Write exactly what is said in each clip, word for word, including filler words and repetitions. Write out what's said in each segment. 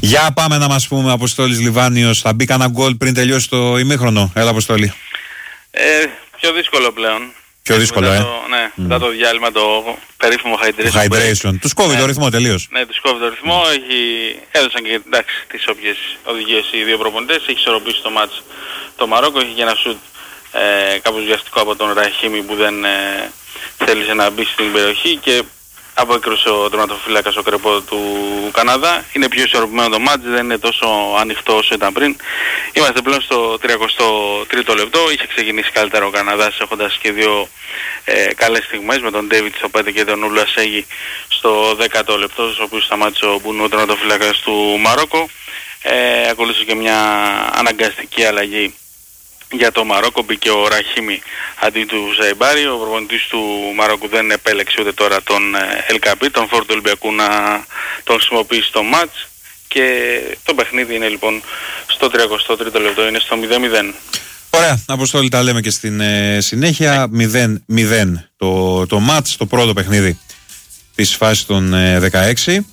Για πάμε να μας πούμε, Αποστόλης Λιβάνιος, θα μπει κανένα γκολ πριν τελειώσει το ημίχρονο? Έλα, Αποστόλη. Ε, πιο δύσκολο πλέον. Πιο δύσκολο, μετά ε. Το, ναι, mm. μετά το διάλειμμα, το περίφημο hydration. Hydration. Τους κόβει ναι. το ρυθμό τελείως. Ναι, τους κόβει το ρυθμό. Mm. Έχει, έδωσαν και εντάξει, τις όποιες οδηγίες οι δύο προπονητές. Έχει ισορροπήσει το μάτς το Μαρόκο. Έχει και ένα σουτ ε, κάπως βιαστικό από τον Ραχίμι που δεν ε, θέλησε να μπει στην περιοχή και απόκρουσε ο τερματοφύλακας ο Κρεπό του Καναδά. Είναι πιο ισορροπημένο το μάτς, δεν είναι τόσο ανοιχτό όσο ήταν πριν. Είμαστε πλέον στο τριάντα τρίτο λεπτό. Είχε ξεκινήσει καλύτερα ο Καναδάς έχοντας και δύο ε, καλές στιγμές με τον Ντέιβιτ στο πέντε και τον Ούλα Σέγη στο δέκατο λεπτό, στους οποίους σταμάτησε ο Μπουνού, ο τερματοφύλακας του Μαρόκο. Ε, ακολούθησε και μια αναγκαστική αλλαγή για το Μαρόκο, μπήκε ο Ραχίμι αντί του Ζαϊμπάρη. Ο προπονητής του Μαρόκου δεν επέλεξε ούτε τώρα τον Ελκαμπή, τον φόρ του Ολυμπιακού, να τον χρησιμοποιήσει στο μάτς και το παιχνίδι είναι λοιπόν στο τριάντα τρίτο λεπτό, είναι στο μηδέν μηδέν. Ωραία, Αποστόλη, τα λέμε και στην ε, συνέχεια. μηδέν μηδέν το, το μάτς, το πρώτο παιχνίδι της φάσης των ε, δεκαέξι.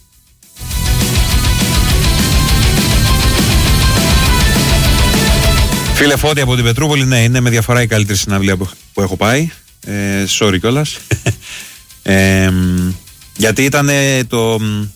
Φίλε Φώτη από την Πετρούπολη, ναι, είναι με διαφορά η καλύτερη συναυλία που, που έχω πάει. Ε, sorry κιόλας. ε, γιατί ήταν το,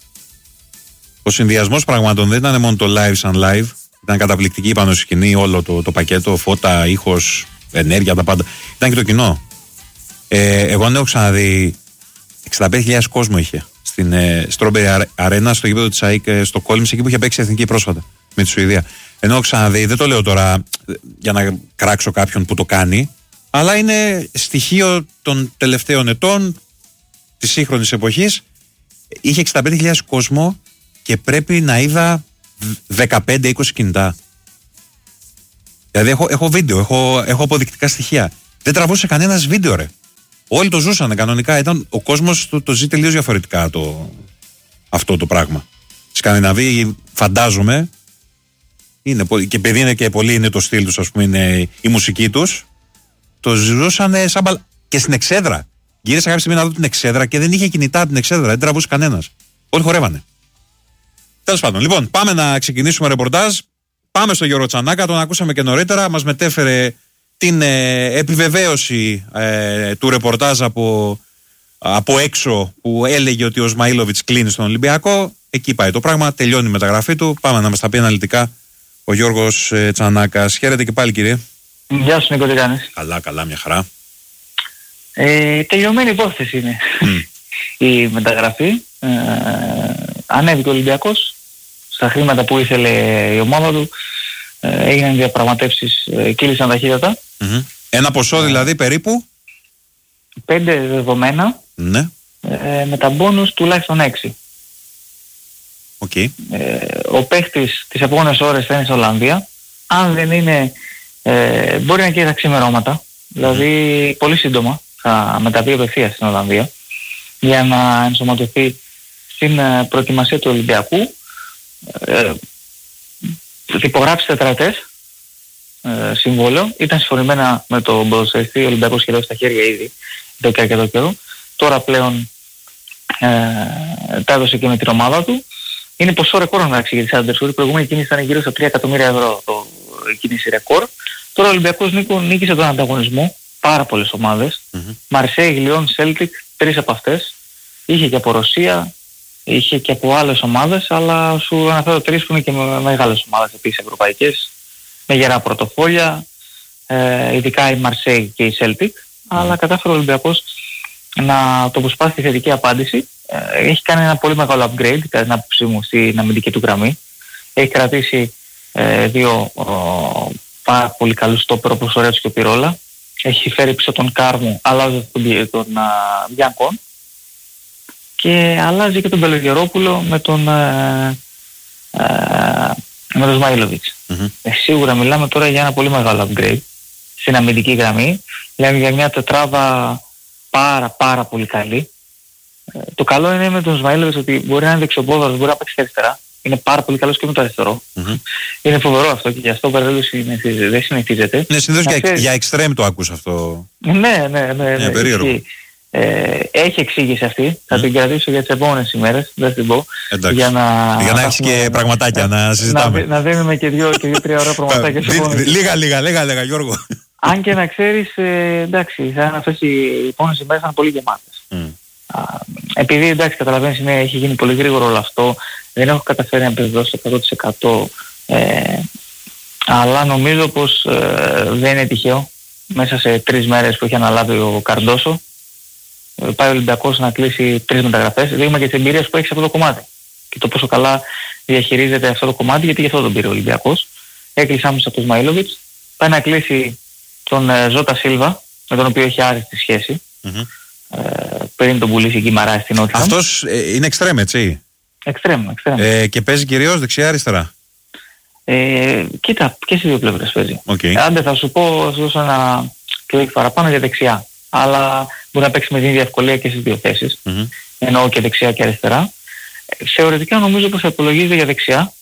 ο συνδυασμός πραγμάτων, δεν ήταν μόνο το live σαν live. Ήταν καταπληκτική πάνω στη σκηνή, όλο το, το πακέτο, φώτα, ήχος, ενέργεια, τα πάντα. Ήταν και το κοινό. Ε, εγώ δεν έχω ξαναδεί, εξήντα πέντε χιλιάδες κόσμο είχε στην ε, Strawberry Arena, στο γήπεδο της ΑΕΚ, στο Κόλμης, εκεί που είχε παίξει η Εθνική πρόσφατα με τη Σουηδία. Ενώ ξαναδεί, δεν το λέω τώρα για να κράξω κάποιον που το κάνει, αλλά είναι στοιχείο των τελευταίων ετών της σύγχρονης εποχής. Είχε εξήντα πέντε χιλιάδες κόσμο και πρέπει να είδα δεκαπέντε είκοσι κινητά. Δηλαδή έχω, έχω βίντεο, έχω, έχω αποδεικτικά στοιχεία. Δεν τραβούσε κανένας βίντεο, ρε. Όλοι το ζούσαν κανονικά. Ήταν, ο κόσμος το, το ζει τελείως διαφορετικά το, αυτό το πράγμα. Σκανδιναβοί, φαντάζομαι, είναι, και επειδή είναι και πολύ είναι το στυλ τους, ας πούμε, είναι η μουσική τους, το ζούσαν σαν μπαλ... και στην εξέδρα. Γύρισα κάποια στιγμή να δω την εξέδρα και δεν είχε κινητά την εξέδρα, δεν τραβούσε κανένας. Όλοι χορεύανε. Τέλος πάντων, λοιπόν, πάμε να ξεκινήσουμε ρεπορτάζ. Πάμε στο Γιώργο Τσανάκα, τον ακούσαμε και νωρίτερα. Μας μετέφερε την ε, επιβεβαίωση ε, του ρεπορτάζ από, από έξω που έλεγε ότι ο Σμαΐλοβιτς κλείνει στον Ολυμπιακό. Εκεί πάει το πράγμα, τελειώνει η μεταγραφή του. Πάμε να μας τα πει αναλυτικά ο Γιώργος ε, Τσανάκας. Χαίρετε και πάλι, κύριε. Γεια σου, Νίκο, τι κάνεις? Καλά, καλά, μια χαρά. Ε, τελειωμένη υπόθεση είναι mm. η μεταγραφή. Ε, ανέβηκε ο Ολυμπιακός στα χρήματα που ήθελε η ομάδα του. Ε, έγιναν διαπραγματεύσεις, ε, κύλησαν ταχύτατα. Mm-hmm. Ένα ποσό δηλαδή περίπου? Πέντε δεδομένα. Ναι. Ε, με τα μπόνους τουλάχιστον έξι. Okay. Ε, ο παίχτης τις επόμενες ώρες θα είναι στην Ολλανδία. Αν δεν είναι, ε, μπορεί να και τα ξημερώματα. Mm-hmm. Δηλαδή πολύ σύντομα θα μεταβεί απευθείας στην Ολλανδία για να ενσωματωθεί στην ε, προετοιμασία του Ολυμπιακού. Ε, υπογράψει τετραετές ε, συμβόλαιο. Ήταν συμφωνημένα με τον ποδοσφαιριστή, ο Ολυμπιακός είχε δώσει στα χέρια ήδη εδώ και αρκετό καιρό. Τώρα πλέον ε, τα έδωσε και με την ομάδα του. Είναι ποσό ρεκόρ μεταξύ για τη Σάντερσουρ. Η προηγούμενη κίνηση ήταν γύρω στα τρία εκατομμύρια ευρώ το κίνηση ρεκόρ. Τώρα ο Ολυμπιακός, Νίκο, νίκησε τον ανταγωνισμό. Πάρα πολλές ομάδες. Μαρσέη, Λιόν, Σέλτικ, τρεις από αυτές. Είχε και από Ρωσία, είχε και από άλλες ομάδες, αλλά σου αναφέρω τρεις που είναι και με μεγάλες ομάδες επίσης ευρωπαϊκές, με γερά πορτοφόλια, ε, ειδικά η Μαρσέη και η Σέλτικ. Mm. Αλλά κατάφερε ο Ολυμπιακός να το προσπάθει τη θετική απάντηση. Ε, έχει κάνει ένα πολύ μεγάλο upgrade, κατά την άποψή μου, στην αμυντική του γραμμή. Έχει κρατήσει ε, δύο ο, πάρα πολύ καλούς στόπερ όπως ο Ρέτσο και ο Πιρόλα. Έχει φέρει πίσω τον Κάρμου, αλλάζοντας τον, τον Μπιάνκον. Και αλλάζει και τον Πελογερόπουλο με τον, ε, ε, με τον Σμαΐλοβιτς. Mm-hmm. Ε, σίγουρα μιλάμε τώρα για ένα πολύ μεγάλο upgrade στην αμυντική γραμμή. Λέμε για μια τετράδα πάρα πάρα πολύ καλή. Ε, το καλό είναι με τον Σμαΐλοβιτς ότι μπορεί να είναι δεξιοπόδαρος, μπορεί να παίξει αριστερά. Είναι πάρα πολύ καλός και με το αριστερό. Mm-hmm. Είναι φοβερό αυτό και γι' αυτό δεν συνηθίζεται. Δεν συνηθίζεται. Ναι, συνήθως για, για extreme το ακούς αυτό. Ναι, ναι, ναι. ναι, ναι περίεργο. ναι. Ε, έχει εξήγηση αυτή, θα Mm. την κρατήσω για τις επόμενες ημέρες, δεν την πω. Εντάξει. Για να, Για να έχεις και πραγματάκια να συζητάμε. Να, να δίνουμε και δύο, και δύο τρία ώρα πραγματάκια. Λίγα, λίγα, λίγα, λίγα, Γιώργο. Αν και να ξέρεις, ε, εντάξει, θα είναι αυτές οι επόμενες ημέρες θα είναι πολύ γεμάτες. Mm. Α, επειδή εντάξει, καταλαβαίνεις, είναι, έχει γίνει πολύ γρήγορο όλο αυτό, δεν έχω καταφέρει να επιβεβαιώσω εκατό τοις εκατό, ε, αλλά νομίζω πως ε, δεν είναι τυχαίο. Μέσα σε τρεις μέρες που έχει αναλάβει ο Καρντόσο, ε, πάει ο Ολυμπιακός να κλείσει τρεις μεταγραφές, δείγμα και τις εμπειρίες που έχει σε αυτό το κομμάτι. Και το πόσο καλά διαχειρίζεται αυτό το κομμάτι, γιατί γι' αυτό τον πήρε ο Ολυμπιακός. Έκλεισε άμεσα τον Σμαΐλοβιτς, πάει να κλείσει τον ε, Ζώτα Σίλβα, με τον οποίο έχει άριστη σχέση. Mm-hmm. Ε, πριν τον πουλήσει Γκιμαρά στην Νότια. Αυτός ε, είναι εξτρέμ, έτσι. Εξτρέμ, εξτρέμ. Ε, και παίζει κυρίως δεξιά-αριστερά. Ε, κοίτα, και στις δύο πλευρές παίζει. Okay. Άντε θα σου πω, θα σου δώσω ένα κλικ παραπάνω για δεξιά. Αλλά μπορεί να παίξει με την ίδια ευκολία και στις δύο θέσεις. Mm-hmm. Εννοώ και δεξιά και αριστερά. Ε, θεωρητικά νομίζω πως θα υπολογίζεται για δεξιά.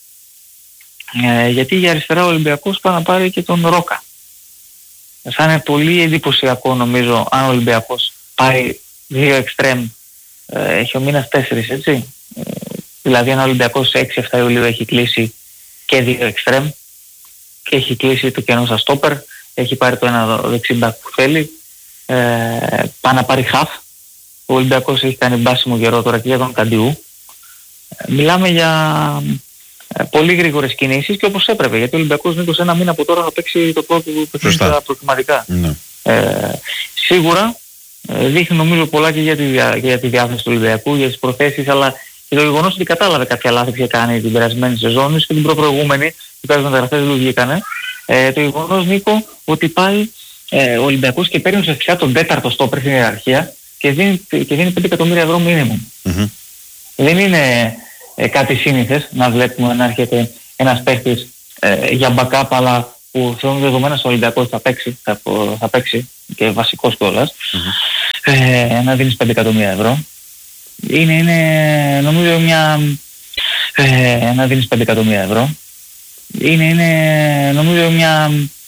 Ε, γιατί για αριστερά ο Ολυμπιακός πάει να πάρει και τον Ρόκα. Θα είναι πολύ εντυπωσιακό νομίζω αν ο Ολυμπιακός πάρει δύο εξτρέμ. Ε, έχει ο μήνας τέσσερις, έτσι. Ε, δηλαδή αν ο Ολυμπιακός έξι εφτά Ιουλίου έχει κλείσει και δύο εξτρέμ και έχει κλείσει το κενό σαν στόπερ, έχει πάρει το ένα δεξιμπακ που θέλει, ε, πάει να πάρει χαφ. Ο Ολυμπιακός έχει κάνει μπάσιμο καιρό τώρα και για τον Καντιού. Ε, μιλάμε για ε, πολύ γρήγορες κινήσεις και όπως έπρεπε, γιατί ο Ολυμπιακός Νίκος ένα μήνα από τώρα θα παίξει το πρώτο του παιχνίδι στα προκριματικά. Mm. Ε, σίγουρα ε, δείχνει νομίζω πολλά και για τη, διά, και για τη διάθεση του Ολυμπιακού, για τις προθέσεις, αλλά και το γεγονός ότι κατάλαβε κάποια λάθη που είχε κάνει την περασμένη σεζόν και την προπροηγούμενη, που κάποιες μεταγραφές δεν βγήκανε. Ε, το γεγονός, Νίκο, ότι πάει ε, ο Ολυμπιακός και παίρνει ουσιαστικά τον τέταρτο στόπερ στην ιεραρχία και δίνει, και δίνει πέντε εκατομμύρια ευρώ μίνιμουμ. Mm-hmm. Δεν είναι ε, κάτι σύνηθες να βλέπουμε να έρχεται ένας παίχτης ε, για backup, αλλά που θεωρούν δεδομένα στο Ολυμπιακό θα παίξει, θα, θα παίξει και βασικός κιόλας, mm-hmm. ε, να δίνεις πέντε εκατομμύρια ευρώ. Είναι, είναι νομίζω μια... Ε, να δίνεις πέντε εκατομμύρια ευρώ. Είναι, είναι νομίζω μια